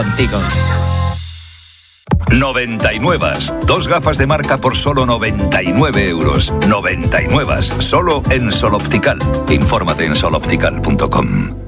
Contigo. 99. Dos gafas de marca por solo 99 euros. 99. Solo en Sol Optical. Infórmate en soloptical.com.